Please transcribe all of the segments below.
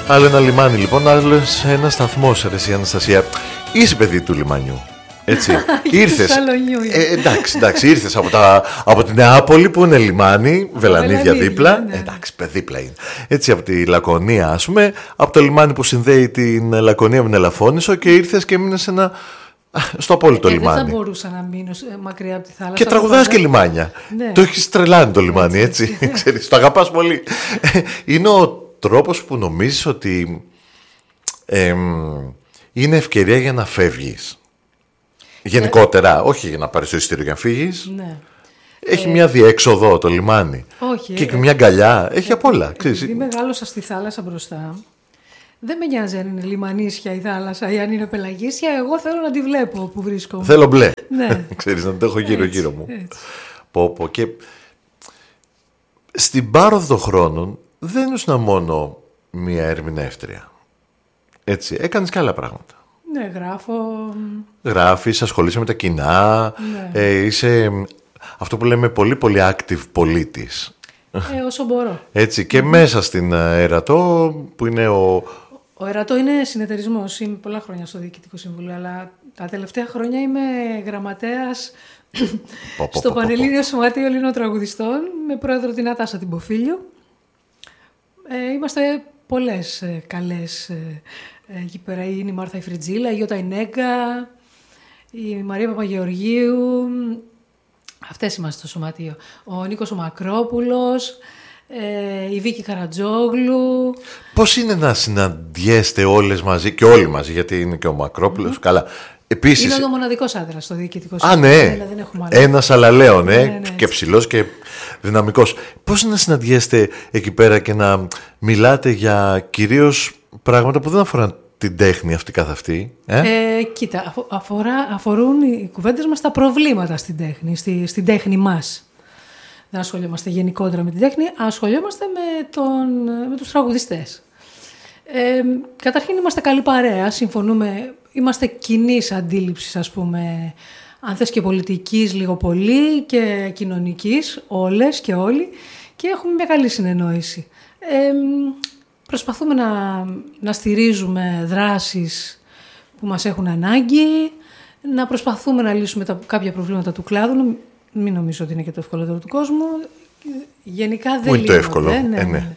Άλλο ένα λιμάνι λοιπόν, άλλο ένα σταθμό, αρέσει η Αναστασία. Είσαι παιδί του λιμανιού. Έτσι. Ήρθες. Εντάξει, ήρθες από την Νεάπολη που είναι λιμάνι, Βελανίδια δίπλα. Ναι. Εντάξει, δίπλα είναι. Έτσι, από τη Λακωνία, ας πούμε, από το λιμάνι που συνδέει την Λακωνία με την Ελαφώνησο και ήρθες και μείνες στο απόλυτο λιμάνι. Δεν θα μπορούσα να μείνω μακριά από τη θάλασσα. Και τραγουδάς και λιμάνια. Ναι. Το έχεις τρελάνει το λιμάνι, έτσι. Ξέρεις, το αγαπάς πολύ. Είναι ο τρόπος που νομίζεις ότι είναι ευκαιρία για να φεύγεις. Γενικότερα, όχι για να πάρεις το εισιτήριο για να φύγεις. Ναι. Έχει μια διέξοδο το λιμάνι. Όχι. Και μια αγκαλιά. Έχει απ' όλα. Επειδή μεγάλωσα στη θάλασσα μπροστά, δεν με νοιάζει αν είναι λιμανίσια η θάλασσα ή αν είναι πελαγίσια. Εγώ θέλω να τη βλέπω όπου βρίσκομαι. Θέλω μπλε. Ναι. Ξέρεις, να το έχω γύρω-γύρω μου. Πω. Και στην πάροδο των χρόνων δεν ήσουν μόνο μια ερμηνεύτρια. Έτσι, έκανες και άλλα πράγματα. Ναι, γράφω. Γράφεις, ασχολείσαι με τα κοινά. Ναι. Είσαι αυτό που λέμε πολύ πολύ active πολίτης. Όσο μπορώ. Έτσι, και μέσα στην Ερατό που είναι Ο Ερατό είναι συνεταιρισμός. Είμαι πολλά χρόνια στο Διοικητικό Συμβούλιο, αλλά τα τελευταία χρόνια είμαι γραμματέας στο Πανελλήνιο Σωματείο Ελλήνων Τραγουδιστών με πρόεδρο την Ατάσα την Ποφίλιο. Είμαστε πολλές καλές εκεί πέρα. Είναι η Μάρθα Ιφριτζίλα, η Ιώτα Ινέγκα, η Μαρία Παπαγεωργίου. Αυτές είμαστε στο σωματείο. Ο Νίκος ο Μακρόπουλος, η Βίκη Καρατζόγλου. Πώς είναι να συναντιέστε όλες μαζί και όλοι μαζί, γιατί είναι και ο Μακρόπουλος, καλά. Επίσης, είναι ο μοναδικός άντρας στο Διοικητικό Συμβούλιο. Ναι, ένας αλλά λέω, ναι, και ψηλός και δυναμικός. Πώς είναι να συναντιέστε εκεί πέρα και να μιλάτε για κυρίως πράγματα που δεν αφορούν την τέχνη αυτή καθ' αυτή. Κοίτα, αφορούν οι κουβέντες μας τα προβλήματα στην τέχνη, στην τέχνη μας. Δεν ασχολιόμαστε γενικότερα με την τέχνη, ασχολιόμαστε με τους τραγουδιστές. Καταρχήν είμαστε καλή παρέα, συμφωνούμε, είμαστε κοινής αντίληψης, ας πούμε, αν θες και πολιτικής λίγο πολύ και κοινωνικής, όλες και όλοι, και έχουμε μια καλή συνεννόηση. Προσπαθούμε να στηρίζουμε δράσεις που μας έχουν ανάγκη, να προσπαθούμε να λύσουμε κάποια προβλήματα του κλάδου. Μην νομίζω ότι είναι και το ευκολότερο του κόσμου. Γενικά δεν είναι το εύκολο. Ναι.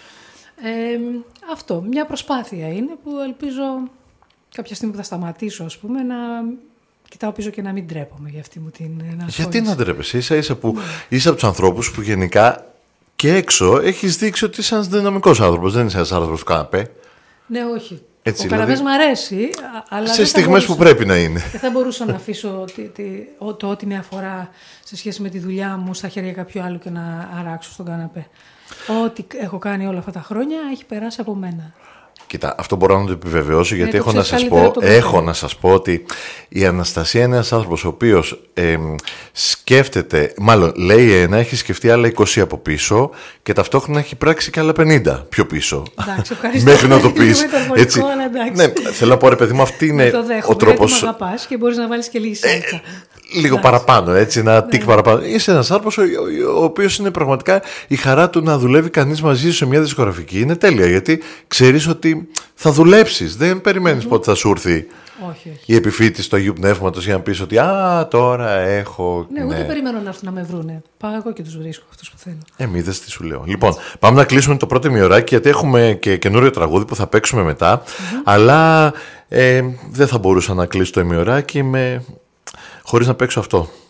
Αυτό, μια προσπάθεια είναι που ελπίζω κάποια στιγμή που θα σταματήσω, ας πούμε, να κοιτάω πίσω και να μην τρέπομαι για αυτή μου την ενασχόληση. Γιατί να τρέπεσαι, ίσα που είσαι από τους ανθρώπους που γενικά και έξω έχεις δείξει ότι είσαι ένας δυναμικός άνθρωπος, δεν είσαι ένας άνθρωπος του καναπέ. Ναι, όχι. Έτσι, ο καναπές μου αρέσει, αλλά σε στιγμές που πρέπει να είναι. Δεν θα μπορούσα να αφήσω το ό,τι με αφορά σε σχέση με τη δουλειά μου στα χέρια κάποιου άλλου και να αράξω στον καναπέ. Ό,τι έχω κάνει όλα αυτά τα χρόνια έχει περάσει από μένα. Κοίτα, αυτό μπορώ να το επιβεβαιώσω, γιατί έχω να σας πω ότι η Αναστασία είναι ένας άνθρωπος ο οποίος σκέφτεται, μάλλον λέει ένα, έχει σκεφτεί άλλα 20 από πίσω και ταυτόχρονα έχει πράξει και άλλα 50 πιο πίσω. Εντάξει, ευχαριστώ. Μέχρι να το πεις. Έτσι. Ναι, θέλω να πω, ρε παιδί μου, αυτή είναι ο τρόπος. Γιατί με αγαπάς και μπορείς να βάλεις και λίγη σάλτσα. Λίγο παραπάνω, έτσι, ένα τικ παραπάνω. Είσαι ένας άνθρωπος ο οποίος είναι πραγματικά η χαρά του να δουλεύει κανείς μαζί σου σε μια δισκογραφική. Είναι τέλεια, γιατί ξέρεις ότι θα δουλέψεις. Δεν περιμένεις πότε θα σου έρθει η επιφύτηση του Αγίου Πνεύματος για να πεις ότι τώρα έχω. Ναι, ούτε περιμένω να έρθουν να με βρούνε. Πάω εγώ και τους βρίσκω αυτούς που θέλω. Είδες τι σου λέω. Λοιπόν, πάμε να κλείσουμε το πρώτο ημιωράκι, γιατί έχουμε και καινούριο τραγούδι που θα παίξουμε μετά. Αλλά δεν θα μπορούσα να κλείσω το ημιωράκι χωρίς να παίξω αυτό.